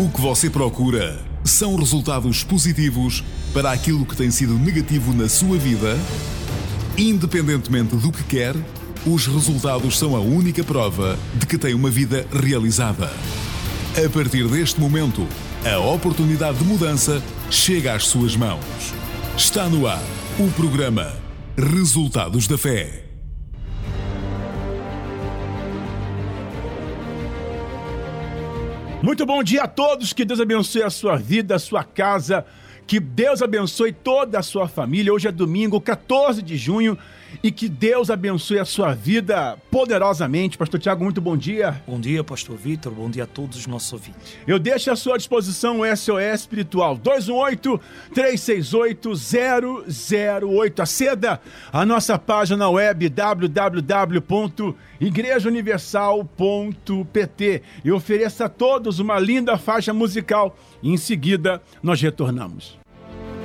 O que você procura são resultados positivos para aquilo que tem sido negativo na sua vida? Independentemente do que quer, os resultados são a única prova de que tem uma vida realizada. A partir deste momento, a oportunidade de mudança chega às suas mãos. Está no ar o programa Resultados da Fé. Muito bom dia a todos, que Deus abençoe a sua vida, a sua casa, que Deus abençoe toda a sua família. Hoje é domingo, 14 de junho, e que Deus abençoe a sua vida poderosamente. Pastor Tiago, muito bom dia. Bom dia, Pastor Vitor, bom dia a todos os nossos ouvintes. Eu deixo à sua disposição o SOS Espiritual, 218-368-008. Aceda à nossa página web www.igrejauniversal.pt e ofereça a todos uma linda faixa musical. E em seguida, nós retornamos.